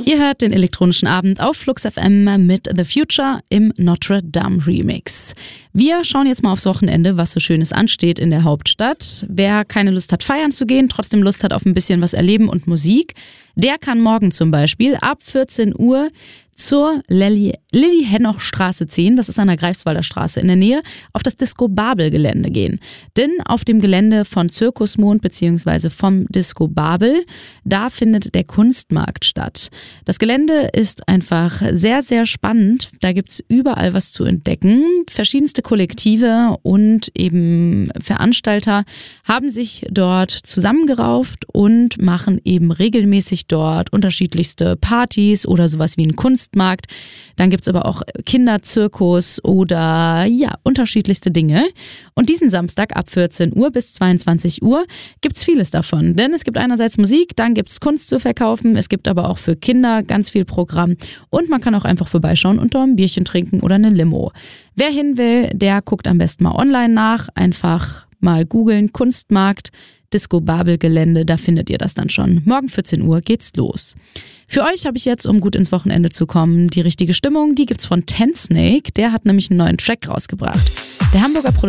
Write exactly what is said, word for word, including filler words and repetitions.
Ihr hört den elektronischen Abend auf Flux F M mit The Future im Notre Dame Remix. Wir schauen jetzt mal aufs Wochenende, was so Schönes ansteht in der Hauptstadt. Wer keine Lust hat, feiern zu gehen, trotzdem Lust hat auf ein bisschen was erleben und Musik, der kann morgen zum Beispiel ab vierzehn Uhr zur Lilli-Henoch-Straße zehn, das ist an der Greifswalder Straße in der Nähe, auf das Disco Babel Gelände gehen. Denn auf dem Gelände von Zirkusmond bzw. vom Disco Babel, da findet der Kunstmarkt statt. Das Gelände ist einfach sehr, sehr spannend. Da gibt's überall was zu entdecken. Verschiedenste Kollektive und eben Veranstalter haben sich dort zusammengerauft und machen eben regelmäßig dort unterschiedlichste Partys oder sowas wie einen Kunstmarkt. Dann gibt's aber auch Kinderzirkus oder ja, unterschiedlichste Dinge. Und diesen Samstag ab vierzehn Uhr bis zweiundzwanzig Uhr gibt's vieles davon. Denn es gibt einerseits Musik, dann gibt's Kunst zu verkaufen, es gibt aber auch für Kinder ganz viel Programm und man kann auch einfach vorbeischauen und da ein Bierchen trinken oder eine Limo. Wer hin will, der guckt am besten mal online nach, einfach mal googeln, Kunstmarkt, Disco Babel Gelände, da findet ihr das dann schon. Morgen vierzehn Uhr geht's los. Für euch habe ich jetzt, um gut ins Wochenende zu kommen, die richtige Stimmung, die gibt's von Ten Snake, der hat nämlich einen neuen Track rausgebracht. Der Hamburger Produzent